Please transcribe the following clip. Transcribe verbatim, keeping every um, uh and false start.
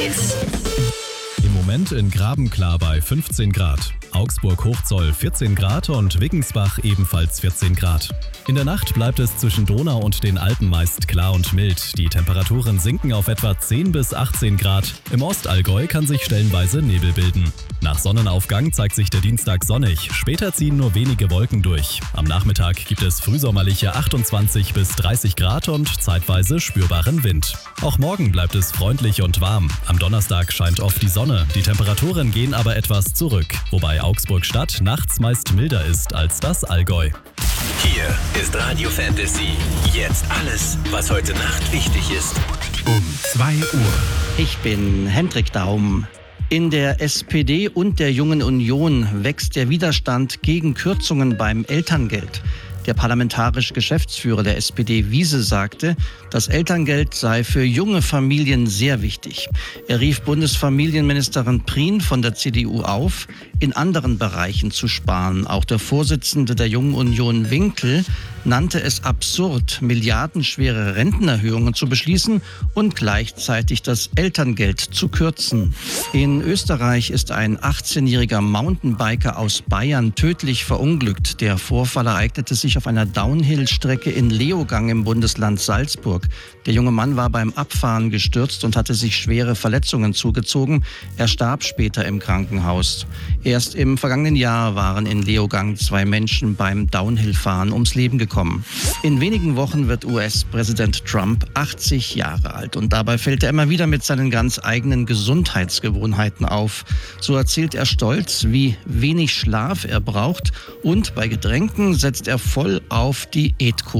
Im Moment in Grabenklar bei fünfzehn Grad. Augsburg-Hochzoll vierzehn Grad und Wiggensbach ebenfalls vierzehn Grad. In der Nacht bleibt es zwischen Donau und den Alpen meist klar und mild. Die Temperaturen sinken auf etwa zehn bis achtzehn Grad. Im Ostallgäu kann sich stellenweise Nebel bilden. Nach Sonnenaufgang zeigt sich der Dienstag sonnig. Später ziehen nur wenige Wolken durch. Am Nachmittag gibt es frühsommerliche achtundzwanzig bis dreißig Grad und zeitweise spürbaren Wind. Auch morgen bleibt es freundlich und warm. Am Donnerstag scheint oft die Sonne. Die Temperaturen gehen aber etwas zurück, wobei Augsburg-Stadt nachts meist milder ist als das Allgäu. Hier ist Radio Fantasy. Jetzt alles, was heute Nacht wichtig ist. Um zwei Uhr. Ich bin Hendrik Daum. In der S P D und der Jungen Union wächst der Widerstand gegen Kürzungen beim Elterngeld. Der parlamentarische Geschäftsführer der S P D, Wiese, sagte, das Elterngeld sei für junge Familien sehr wichtig. Er rief Bundesfamilienministerin Prien von der C D U auf, in anderen Bereichen zu sparen. Auch der Vorsitzende der Jungen Union, Winkel, nannte es absurd, milliardenschwere Rentenerhöhungen zu beschließen und gleichzeitig das Elterngeld zu kürzen. In Österreich ist ein achtzehnjähriger Mountainbiker aus Bayern tödlich verunglückt. Der Vorfall ereignete sich auf einer Downhill-Strecke in Leogang im Bundesland Salzburg. Der junge Mann war beim Abfahren gestürzt und hatte sich schwere Verletzungen zugezogen. Er starb später im Krankenhaus. Erst im vergangenen Jahr waren in Leogang zwei Menschen beim Downhill-Fahren ums Leben gekommen. In wenigen Wochen wird U S-Präsident Trump achtzig Jahre alt und dabei fällt er immer wieder mit seinen ganz eigenen Gesundheitsgewohnheiten auf. So erzählt er stolz, wie wenig Schlaf er braucht und bei Getränken setzt er voll auf Diätkur.